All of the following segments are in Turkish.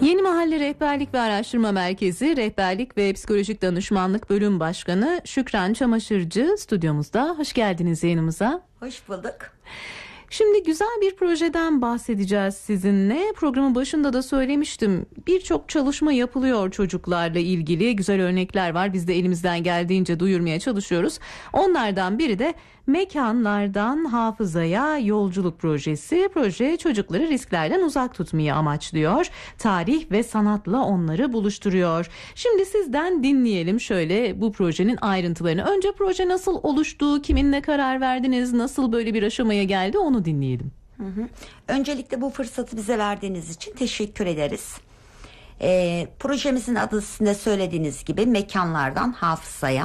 Yeni Mahalle Rehberlik ve Araştırma Merkezi Rehberlik ve Psikolojik Danışmanlık Bölüm Başkanı Şükran Çamaşırcı stüdyomuzda. Hoş geldiniz yayınımıza. Hoş bulduk. Şimdi güzel bir projeden bahsedeceğiz sizinle. Programın başında da söylemiştim. Birçok çalışma yapılıyor çocuklarla ilgili. Güzel örnekler var. Biz de elimizden geldiğince duyurmaya çalışıyoruz. Onlardan biri de Mekanlardan Hafızaya Yolculuk projesi. Proje çocukları risklerden uzak tutmayı amaçlıyor. Tarih ve sanatla onları buluşturuyor. Şimdi sizden dinleyelim şöyle bu projenin ayrıntılarını. Önce proje nasıl oluştu, kiminle karar verdiniz, nasıl böyle bir aşamaya geldi onu dinleyelim. Öncelikle bu fırsatı bize verdiğiniz için teşekkür ederiz. Projemizin adı sizin de söylediğiniz gibi Mekanlardan Hafızaya.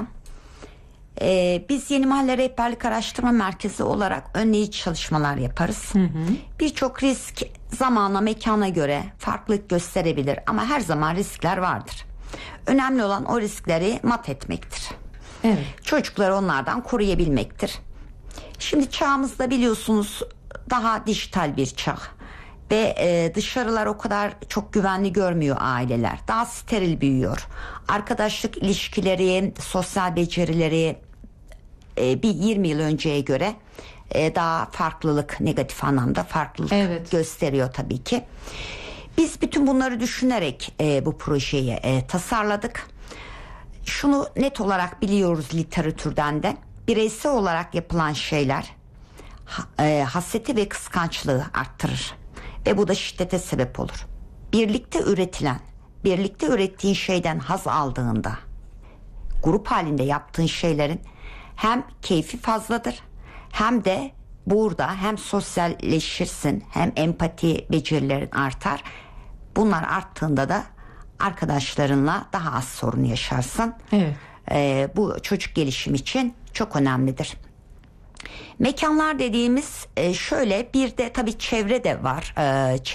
Biz Yeni Mahalle Rehberlik Araştırma Merkezi olarak önleyici çalışmalar yaparız. Birçok risk zamana, mekana göre farklılık gösterebilir ama her zaman riskler vardır. Önemli olan o riskleri mat etmektir. Evet. Çocukları onlardan koruyabilmektir. Şimdi çağımızda biliyorsunuz daha dijital bir çağ ve dışarılar o kadar çok güvenli görmüyor aileler. Daha steril büyüyor. Arkadaşlık ilişkileri, sosyal becerileri bir 20 yıl önceye göre daha farklılık, negatif anlamda farklılık gösteriyor tabii ki. Biz bütün bunları düşünerek bu projeyi tasarladık. Şunu net olarak biliyoruz literatürden de. Bireysel olarak yapılan şeyler hasreti ve kıskançlığı arttırır ve bu da şiddete sebep olur. Birlikte ürettiğin şeyden haz aldığında, grup halinde yaptığın şeylerin hem keyfi fazladır hem de burada hem sosyalleşirsin hem empati becerilerin artar. Bunlar arttığında da arkadaşlarınla daha az sorun yaşarsın. Evet. Bu çocuk gelişimi için çok önemlidir. Mekanlar dediğimiz şöyle bir de tabii çevre de var.